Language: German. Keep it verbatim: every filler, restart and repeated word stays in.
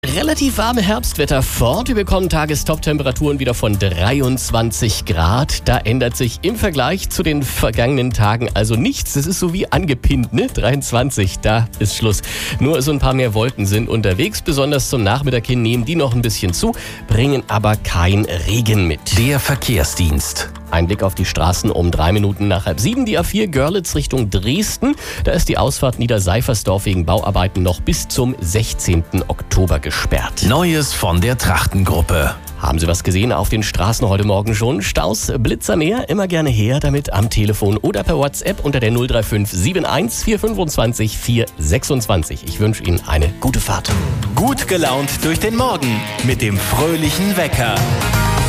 Relativ warme Herbstwetter fort. Wir bekommen Tagestop-Temperaturen wieder von dreiundzwanzig Grad. Da ändert sich im Vergleich zu den vergangenen Tagen also nichts. Das ist so wie angepinnt, ne? dreiundzwanzig, da ist Schluss. Nur so ein paar mehr Wolken sind unterwegs. Besonders zum Nachmittag hin nehmen die noch ein bisschen zu, bringen aber kein Regen mit. Der Verkehrsdienst. Ein Blick auf die Straßen um drei Minuten nach halb sieben. Die A vier Görlitz Richtung Dresden. Da ist die Ausfahrt Niederseifersdorf wegen Bauarbeiten noch bis zum sechzehnten Oktober gesperrt. Neues von der Trachtengruppe. Haben Sie was gesehen auf den Straßen heute Morgen schon? Staus, Blitzer mehr? Immer gerne her damit am Telefon oder per WhatsApp unter der null drei fünf sieben eins vier fünfundzwanzig vier sechsundzwanzig. Ich wünsche Ihnen eine gute Fahrt. Gut gelaunt durch den Morgen mit dem fröhlichen Wecker.